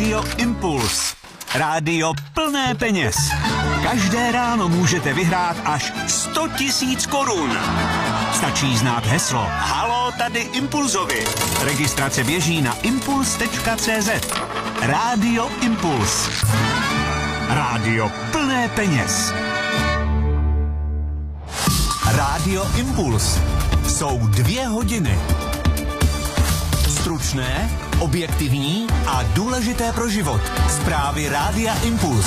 Rádio Impuls. Rádio plné peněz. Každé ráno můžete vyhrát až 100 000 korun. Stačí znát heslo Haló, tady Impulzovi. Registrace běží na impuls.cz. Rádio Impuls. Rádio plné peněz. Rádio Impuls. Jsou 2 hodiny. Stručné, objektivní a důležité pro život. Zprávy Rádia Impuls.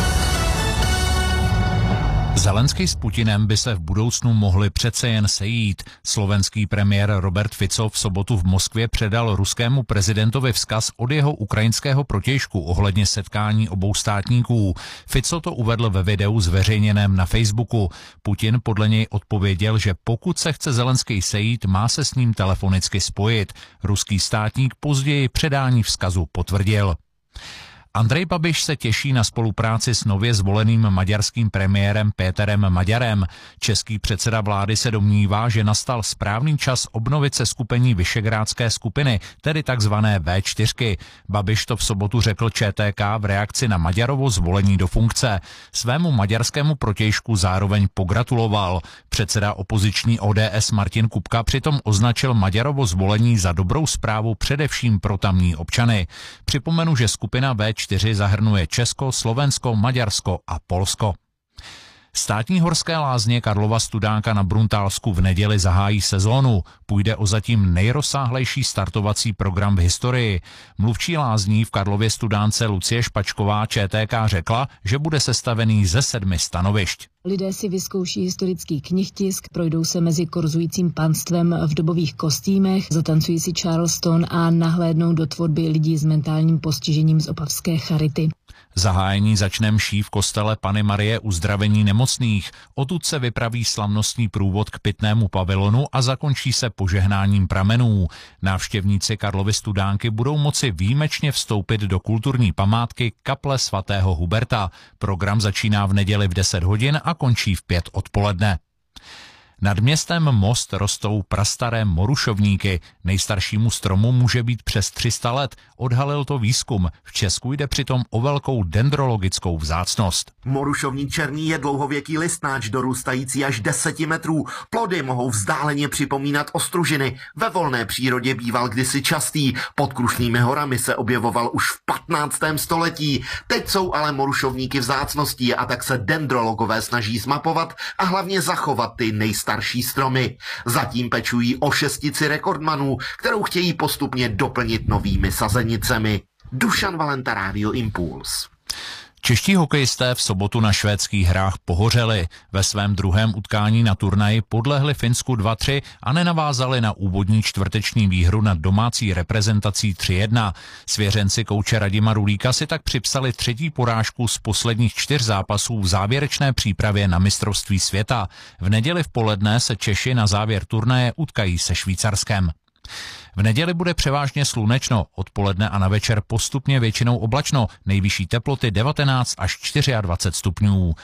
Zelenský s Putinem by se v budoucnu mohli přece jen sejít. Slovenský premiér Robert Fico v sobotu v Moskvě předal ruskému prezidentovi vzkaz od jeho ukrajinského protějšku ohledně setkání obou státníků. Fico to uvedl ve videu zveřejněném na Facebooku. Putin podle něj odpověděl, že pokud se chce Zelenský sejít, má se s ním telefonicky spojit. Ruský státník později předání vzkazu potvrdil. Andrej Babiš se těší na spolupráci s nově zvoleným maďarským premiérem Péterem Maďarem. Český předseda vlády se domnívá, že nastal správný čas obnovit seskupení Visegrádské skupiny, tedy takzvané V4. Babiš to v sobotu řekl ČTK v reakci na Maďarovo zvolení do funkce. Svému maďarskému protějšku zároveň pogratuloval. Předseda opoziční ODS Martin Kupka přitom označil Maďarovo zvolení za dobrou zprávu především pro tamní občany. Připomenu, že skupina V4 zahrnuje Česko, Slovensko, Maďarsko a Polsko. Státní horské lázně Karlova Studánka na Bruntálsku v neděli zahájí sezónu. Půjde o zatím nejrozsáhlejší startovací program v historii. Mluvčí lázní v Karlově Studánce Lucie Špačková ČTK řekla, že bude sestavený ze 7 stanovišť. Lidé si vyzkouší historický knihtisk, projdou se mezi korzujícím panstvem v dobových kostýmech, zatancují si Charleston a nahlédnou do tvorby lidí s mentálním postižením z opavské charity. Zahájení začne mší v kostele Panny Marie Uzdravení nemocných. Odtud se vypraví slavnostní průvod k pitnému pavilonu a zakončí se požehnáním pramenů. Návštěvníci Karlovy Studánky budou moci výjimečně vstoupit do kulturní památky kaple svatého Huberta. Program začíná v neděli v 10 hodin a končí v 5 odpoledne. Nad městem Most rostou prastaré morušovníky. Nejstaršímu stromu může být přes 300 let. Odhalil to výzkum. V Česku jde přitom o velkou dendrologickou vzácnost. Morušovník černý je dlouhověký listnáč, dorůstající až 10 metrů. Plody mohou vzdáleně připomínat ostružiny. Ve volné přírodě býval kdysi častý. Pod Krušnými horami se objevoval už v 15. století. Teď jsou ale morušovníky vzácností a tak se dendrologové snaží zmapovat a hlavně zachovat ty nejstarší stromy. Zatím pečují o 6 rekordmanů, kterou chtějí postupně doplnit novými sazenicemi. Dušan Valenta, Rádio Impuls. Čeští hokejisté v sobotu na švédských hrách pohořeli. Ve svém druhém utkání na turnaji podlehli Finsku 2-3 a nenavázali na úvodní čtvrteční výhru nad domácí reprezentací 3-1. Svěřenci kouče Radima Rulíka si tak připsali 3. porážku z posledních 4 zápasů v závěrečné přípravě na mistrovství světa. V neděli v poledne se Češi na závěr turnaje utkají se Švýcarskem. V neděli bude převážně slunečno, odpoledne a na večer postupně většinou oblačno, nejvyšší teploty 19 až 24 stupňů.